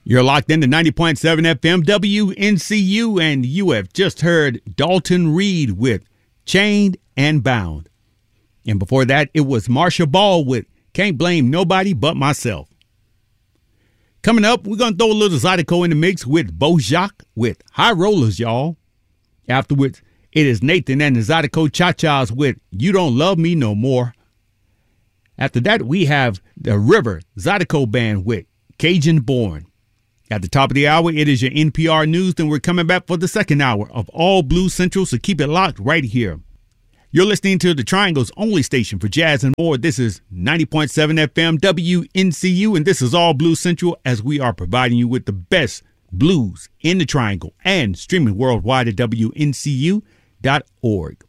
You're locked into 90.7 FM WNCU, and you have just heard Dalton Reed with Chained and Bound. And before that, it was Marsha Ball with Can't Blame Nobody But Myself. Coming up, we're going to throw a little Zydeco in the mix with Bojack with High Rollers, y'all. Afterwards, it is Nathan and the Zydeco Cha-Chas with You Don't Love Me No More. After that, we have the River Zydeco Band with Cajun Born. At the top of the hour, it is your NPR News. Then we're coming back for the second hour of All Blues Central, so keep it locked right here. You're listening to the Triangle's only station for jazz and more. This is 90.7 FM WNCU, and this is All Blues Central, as we are providing you with the best blues in the Triangle and streaming worldwide at WNCU.org.